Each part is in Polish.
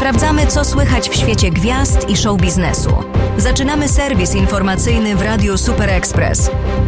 Sprawdzamy, co słychać w świecie gwiazd i show biznesu. Zaczynamy serwis informacyjny w Radiu Super Express.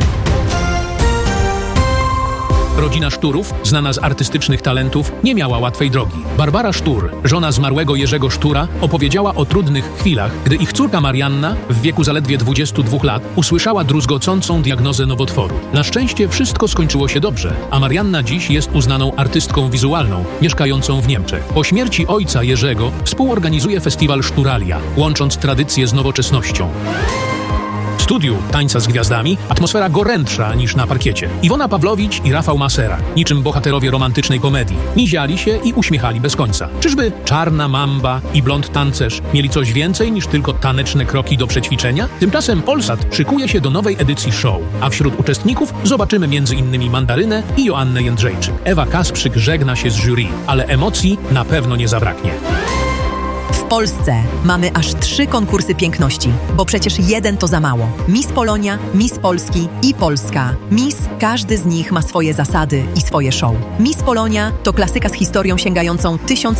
Rodzina Szturów, znana z artystycznych talentów, nie miała łatwej drogi. Barbara Sztur, żona zmarłego Jerzego Sztura, opowiedziała o trudnych chwilach, gdy ich córka Marianna, w wieku zaledwie 22 lat, usłyszała druzgocącą diagnozę nowotworu. Na szczęście wszystko skończyło się dobrze, a Marianna dziś jest uznaną artystką wizualną, mieszkającą w Niemczech. Po śmierci ojca Jerzego współorganizuje festiwal Szturalia, łącząc tradycję z nowoczesnością. W studiu Tańca z Gwiazdami atmosfera gorętsza niż na parkiecie. Iwona Pawłowicz i Rafał Masera, niczym bohaterowie romantycznej komedii, miziali się i uśmiechali bez końca. Czyżby Czarna Mamba i Blond Tancerz mieli coś więcej niż tylko taneczne kroki do przećwiczenia? Tymczasem Polsat szykuje się do nowej edycji show, a wśród uczestników zobaczymy m.in. Mandarynę i Joannę Jędrzejczyk. Ewa Kasprzyk żegna się z jury, ale emocji na pewno nie zabraknie. W Polsce mamy aż 3 konkursy piękności, bo przecież jeden to za mało. Miss Polonia, Miss Polski i Polska. Miss, każdy z nich ma swoje zasady i swoje show. Miss Polonia to klasyka z historią sięgającą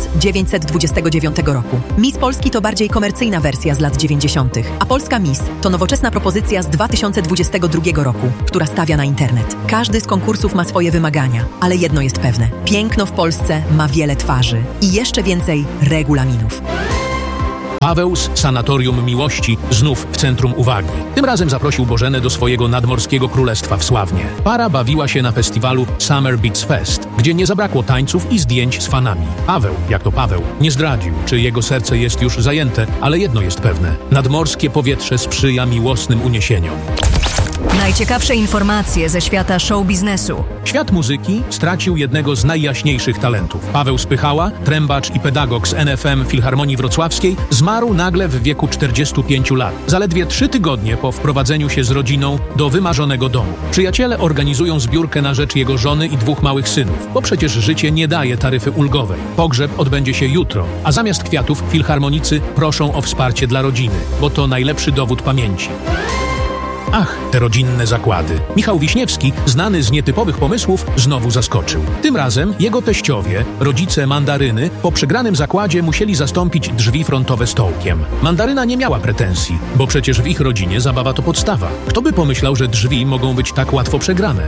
1929 roku. Miss Polski to bardziej komercyjna wersja z lat 90., a Polska Miss to nowoczesna propozycja z 2022 roku, która stawia na internet. Każdy z konkursów ma swoje wymagania, ale jedno jest pewne. Piękno w Polsce ma wiele twarzy i jeszcze więcej regulaminów. Paweł z Sanatorium Miłości znów w centrum uwagi. Tym razem zaprosił Bożenę do swojego nadmorskiego królestwa w Sławnie. Para bawiła się na festiwalu Summer Beats Fest, gdzie nie zabrakło tańców i zdjęć z fanami. Paweł, jak to Paweł, nie zdradził, czy jego serce jest już zajęte, ale jedno jest pewne. Nadmorskie powietrze sprzyja miłosnym uniesieniom. Najciekawsze informacje ze świata show biznesu. Świat muzyki stracił jednego z najjaśniejszych talentów. Paweł Spychała, trębacz i pedagog z NFM Filharmonii Wrocławskiej, zmarł nagle w wieku 45 lat. Zaledwie 3 tygodnie po wprowadzeniu się z rodziną do wymarzonego domu. Przyjaciele organizują zbiórkę na rzecz jego żony i 2 małych synów, bo przecież życie nie daje taryfy ulgowej. Pogrzeb odbędzie się jutro, a zamiast kwiatów filharmonicy proszą o wsparcie dla rodziny, bo to najlepszy dowód pamięci. Ach, te rodzinne zakłady. Michał Wiśniewski, znany z nietypowych pomysłów, znowu zaskoczył. Tym razem jego teściowie, rodzice Mandaryny, po przegranym zakładzie musieli zastąpić drzwi frontowe stołkiem. Mandaryna nie miała pretensji, bo przecież w ich rodzinie zabawa to podstawa. Kto by pomyślał, że drzwi mogą być tak łatwo przegrane?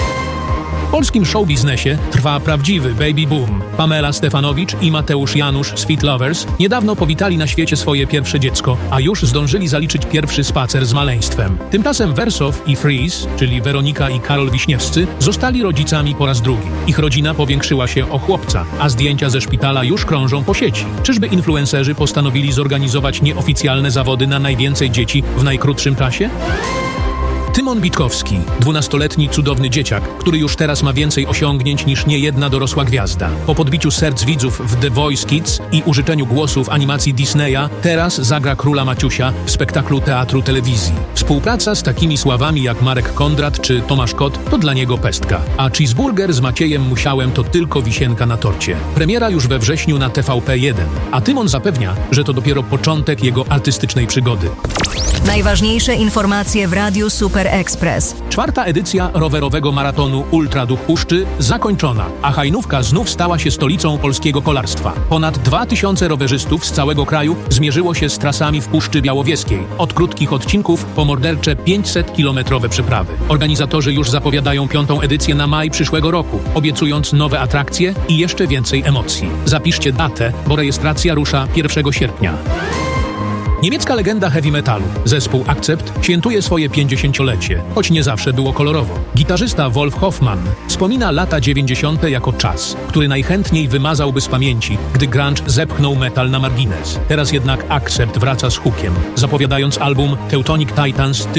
W polskim showbiznesie trwa prawdziwy baby boom. Pamela Stefanowicz i Mateusz Janusz z Fit Lovers niedawno powitali na świecie swoje pierwsze dziecko, a już zdążyli zaliczyć pierwszy spacer z maleństwem. Tymczasem Wersow i Freeze, czyli Weronika i Karol Wiśniewscy, zostali rodzicami po raz drugi. Ich rodzina powiększyła się o chłopca, a zdjęcia ze szpitala już krążą po sieci. Czyżby influencerzy postanowili zorganizować nieoficjalne zawody na najwięcej dzieci w najkrótszym czasie? Tymon Bitkowski, 12-letni cudowny dzieciak, który już teraz ma więcej osiągnięć niż niejedna dorosła gwiazda. Po podbiciu serc widzów w The Voice Kids i użyczeniu głosów animacji Disneya, teraz zagra króla Maciusia w spektaklu teatru telewizji. Współpraca z takimi sławami jak Marek Kondrat czy Tomasz Kot to dla niego pestka. A cheeseburger z Maciejem Musiałem to tylko wisienka na torcie. Premiera już we wrześniu na TVP1, a Tymon zapewnia, że to dopiero początek jego artystycznej przygody. Najważniejsze informacje w Radiu Super Express. 4. edycja rowerowego maratonu Ultra Duch Puszczy zakończona, a Hajnówka znów stała się stolicą polskiego kolarstwa. Ponad 2000 rowerzystów z całego kraju zmierzyło się z trasami w Puszczy Białowieskiej. Od krótkich odcinków po mordercze 500-kilometrowe przeprawy. Organizatorzy już zapowiadają 5. edycję na maj przyszłego roku, obiecując nowe atrakcje i jeszcze więcej emocji. Zapiszcie datę, bo rejestracja rusza 1 sierpnia. Niemiecka legenda heavy metalu, zespół Akcept, świętuje swoje 50-lecie, choć nie zawsze było kolorowo. Gitarzysta Wolf Hoffmann wspomina lata 90. jako czas, który najchętniej wymazałby z pamięci, gdy grunge zepchnął metal na margines. Teraz jednak Akcept wraca z hukiem, zapowiadając album Teutonic Titans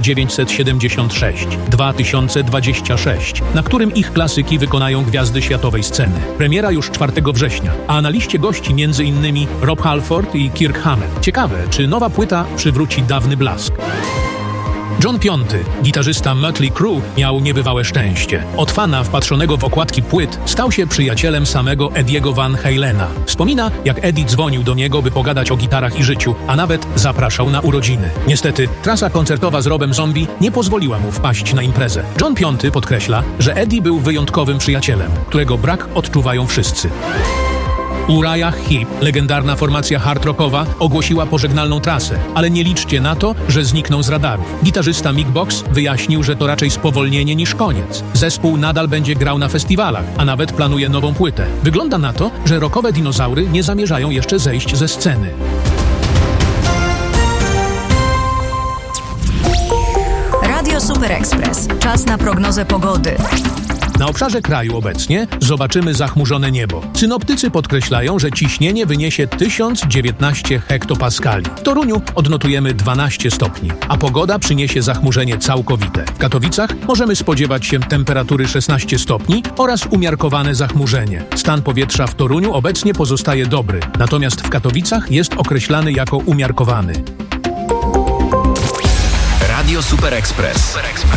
1976-2026, na którym ich klasyki wykonają gwiazdy światowej sceny. Premiera już 4 września, a na liście gości m.in. Rob Halford i Kirk Hammett. Ciekawe, czy nowa płyta przywróci dawny blask. John Piąty, gitarzysta Mötley Crüe, miał niebywałe szczęście. Od fana wpatrzonego w okładki płyt stał się przyjacielem samego Ediego Van Halena. Wspomina, jak Eddie dzwonił do niego, by pogadać o gitarach i życiu, a nawet zapraszał na urodziny. Niestety, trasa koncertowa z Robem Zombie nie pozwoliła mu wpaść na imprezę. John Piąty podkreśla, że Eddie był wyjątkowym przyjacielem, którego brak odczuwają wszyscy. Uriah Heep, legendarna formacja hard rockowa, ogłosiła pożegnalną trasę, ale nie liczcie na to, że znikną z radarów. Gitarzysta Mick Box wyjaśnił, że to raczej spowolnienie niż koniec. Zespół nadal będzie grał na festiwalach, a nawet planuje nową płytę. Wygląda na to, że rockowe dinozaury nie zamierzają jeszcze zejść ze sceny. Radio Super Express. Czas na prognozę pogody. Na obszarze kraju obecnie zobaczymy zachmurzone niebo. Synoptycy podkreślają, że ciśnienie wyniesie 1019 hektopaskali. W Toruniu odnotujemy 12 stopni, a pogoda przyniesie zachmurzenie całkowite. W Katowicach możemy spodziewać się temperatury 16 stopni oraz umiarkowane zachmurzenie. Stan powietrza w Toruniu obecnie pozostaje dobry, natomiast w Katowicach jest określany jako umiarkowany. Radio Super Express.